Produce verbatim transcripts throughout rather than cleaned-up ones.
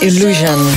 Illusion.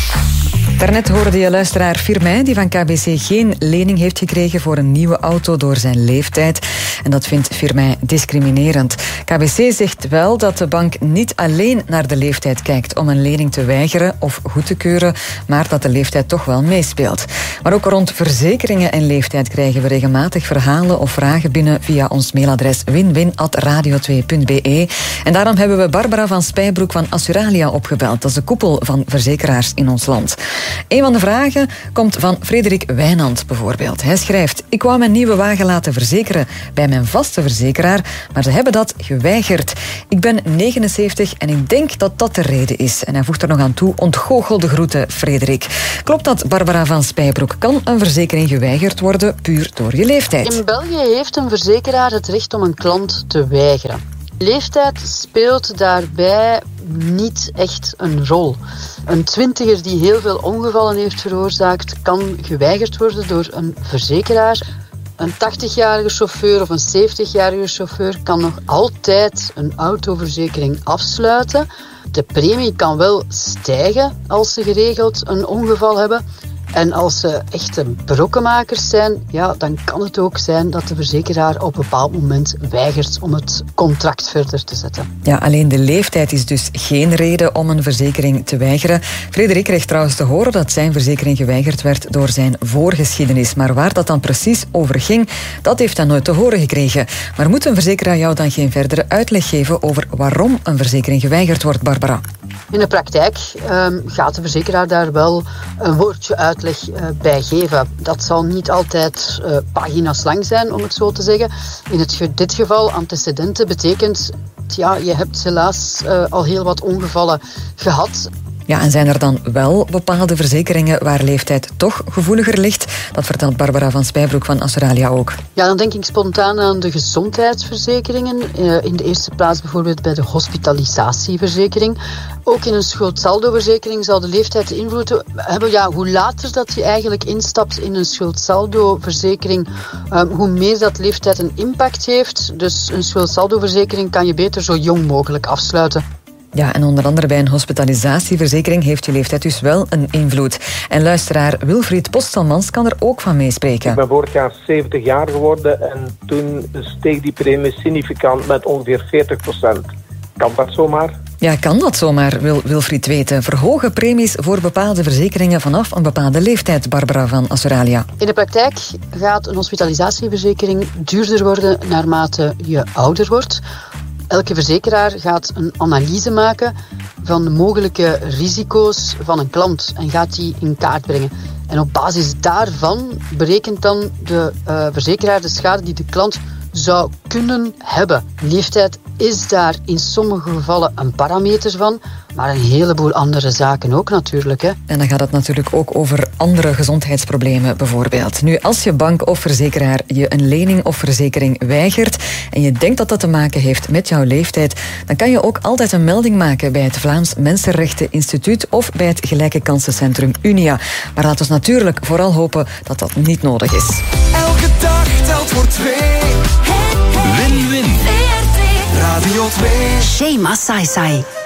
Daarnet hoorde je luisteraar Firmij, die van K B C geen lening heeft gekregen voor een nieuwe auto door zijn leeftijd. En dat vindt Firmij discriminerend. K B C zegt wel dat de bank niet alleen naar de leeftijd kijkt om een lening te weigeren of goed te keuren, maar dat de leeftijd toch wel meespeelt. Maar ook rond verzekeringen en leeftijd krijgen we regelmatig verhalen of vragen binnen via ons mailadres win win at radio twee punt b e. En daarom hebben we Barbara van Spijbroek van Assuralia opgebeld. Dat is de koepel van verzekeraars in ons land. Een van de vragen komt van Frederik Wijnand bijvoorbeeld. Hij schrijft: ik wou mijn nieuwe wagen laten verzekeren bij mijn vaste verzekeraar, maar ze hebben dat geweigerd. Ik ben negenenzeventig en ik denk dat dat de reden is. En hij voegt er nog aan toe: ontgoochelde groeten, Frederik. Klopt dat, Barbara van Spijbroek? Kan een verzekering geweigerd worden puur door je leeftijd? In België heeft een verzekeraar het recht om een klant te weigeren. Leeftijd speelt daarbij niet echt een rol. Een twintiger die heel veel ongevallen heeft veroorzaakt, kan geweigerd worden door een verzekeraar. Een tachtigjarige chauffeur of een zeventigjarige chauffeur kan nog altijd een autoverzekering afsluiten. De premie kan wel stijgen als ze geregeld een ongeval hebben. En als ze echte brokkenmakers zijn, ja, dan kan het ook zijn dat de verzekeraar op een bepaald moment weigert om het contract verder te zetten. Ja, alleen de leeftijd is dus geen reden om een verzekering te weigeren. Frederik kreeg trouwens te horen dat zijn verzekering geweigerd werd door zijn voorgeschiedenis. Maar waar dat dan precies over ging, dat heeft hij nooit te horen gekregen. Maar moet een verzekeraar jou dan geen verdere uitleg geven over waarom een verzekering geweigerd wordt, Barbara? In de praktijk um, gaat de verzekeraar daar wel een woordje uitleg uh, bij geven. Dat zal niet altijd uh, pagina's lang zijn, om het zo te zeggen. In het, dit geval, antecedenten betekent, ja, je hebt helaas uh, al heel wat ongevallen gehad. Ja, en zijn er dan wel bepaalde verzekeringen waar leeftijd toch gevoeliger ligt? Dat vertelt Barbara van Spijbroek van Assuralia ook. Ja, dan denk ik spontaan aan de gezondheidsverzekeringen. In de eerste plaats bijvoorbeeld bij de hospitalisatieverzekering. Ook in een schuldsaldoverzekering zal de leeftijd invloed hebben. Ja, hoe later dat je eigenlijk instapt in een schuldsaldoverzekering, um, hoe meer dat leeftijd een impact heeft. Dus een schuldsaldoverzekering kan je beter zo jong mogelijk afsluiten. Ja, en onder andere bij een hospitalisatieverzekering heeft je leeftijd dus wel een invloed. En luisteraar Wilfried Postelmans kan er ook van meespreken. Ik ben vorig jaar zeventig jaar geworden en toen steeg die premie significant met ongeveer veertig procent. Kan dat zomaar? Ja, kan dat zomaar, wil Wilfried weten. Verhogen premies voor bepaalde verzekeringen vanaf een bepaalde leeftijd, Barbara van Assuralia? In de praktijk gaat een hospitalisatieverzekering duurder worden naarmate je ouder wordt. Elke verzekeraar gaat een analyse maken van de mogelijke risico's van een klant en gaat die in kaart brengen. En op basis daarvan berekent dan de uh, verzekeraar de schade die de klant zou kunnen hebben. Leeftijd is daar in sommige gevallen een parameter van, maar een heleboel andere zaken ook natuurlijk. Hè. En dan gaat het natuurlijk ook over andere gezondheidsproblemen bijvoorbeeld. Nu, als je bank of verzekeraar je een lening of verzekering weigert en je denkt dat dat te maken heeft met jouw leeftijd, dan kan je ook altijd een melding maken bij het Vlaams Mensenrechteninstituut of bij het Gelijke Kansencentrum Unia. Maar laten we natuurlijk vooral hopen dat dat niet nodig is. Elke dag telt voor twee. Win-win. Radio twee. Shema Sai Sai.